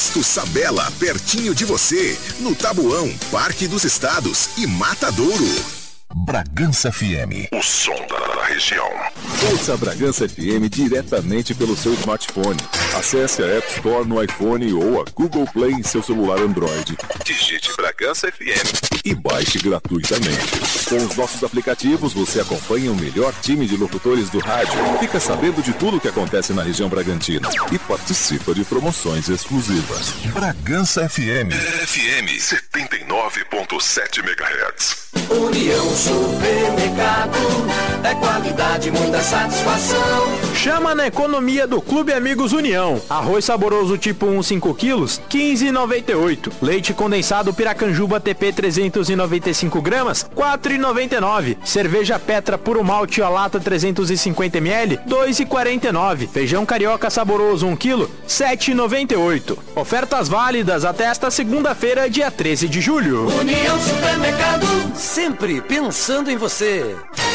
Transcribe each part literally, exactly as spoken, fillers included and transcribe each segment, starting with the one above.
Posto Sabela, pertinho de você, no Tabuão, Parque dos Estados e Matadouro. Bragança F M, o som da região. Ouça a Bragança F M diretamente pelo seu smartphone. Acesse a App Store no iPhone ou a Google Play em seu celular Android. Digite Bragança F M e baixe gratuitamente. Com os nossos aplicativos, você acompanha o melhor time de locutores do rádio, fica sabendo de tudo o que acontece na região Bragantina e participa de promoções exclusivas. Bragança F M. F M setenta e nove ponto sete megahertz. União Supermercado, é qualidade, muita satisfação. Chama na economia do Clube Amigos União. Arroz saboroso tipo um, cinco quilos, quinze reais e noventa e oito centavos. Leite condensado Piracanjuba T P trezentos e noventa e cinco gramas, quatro reais e noventa e nove centavos. Cerveja Petra Puro Malte a lata trezentos e cinquenta mililitros, dois reais e quarenta e nove centavos. Feijão carioca saboroso um quilo, sete reais e noventa e oito centavos. Ofertas válidas até esta segunda-feira, dia treze de julho. União Supermercado, sempre pensando em você.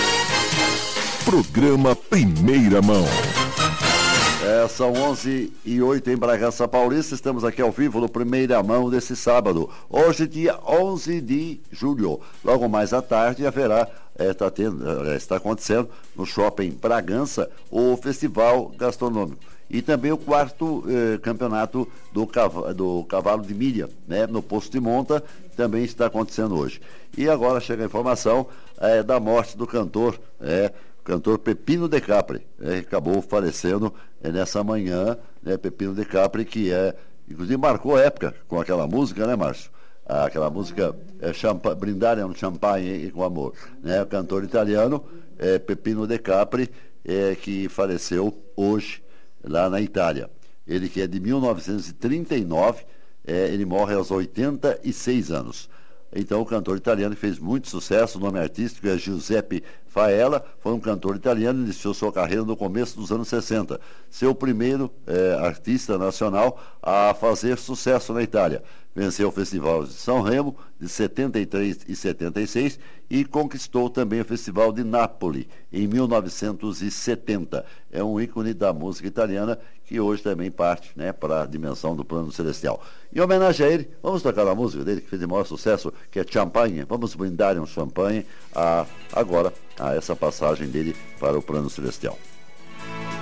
Programa Primeira Mão. É, são onze e oito em Bragança Paulista. Estamos aqui ao vivo no Primeira Mão desse sábado. Hoje, dia onze de julho. Logo mais à tarde haverá, é, está, tendo, é, está acontecendo no Shopping Bragança o Festival Gastronômico. E também o quarto eh, campeonato do, cav- do Cavalo de Milha, né, no Posto de Monta, também está acontecendo hoje. E agora chega a informação eh, da morte do cantor, eh, cantor Pepino de Capri, eh, que acabou falecendo eh, nessa manhã, né, Pepino de Capri, que é, inclusive marcou época com aquela música, né, Márcio? Ah, aquela música é, champa- Brindare um champanhe com amor, né? O cantor italiano eh, Pepino de Capri, eh, que faleceu hoje lá na Itália. Ele que é de mil novecentos e trinta e nove, é, ele morre aos oitenta e seis anos. Então, o cantor italiano que fez muito sucesso, o nome artístico é Giuseppe Faella, foi um cantor italiano, iniciou sua carreira no começo dos anos sessenta. Seu o primeiro é, artista nacional a fazer sucesso na Itália. Venceu o Festival de São Remo de setenta e três e setenta e seis e conquistou também o Festival de Nápoles em mil novecentos e setenta. É um ícone da música italiana que hoje também parte, né, para a dimensão do plano celestial. Em homenagem a ele, vamos tocar a música dele que fez de maior sucesso, que é Champagne. Vamos brindar um champanhe a, agora a essa passagem dele para o plano celestial.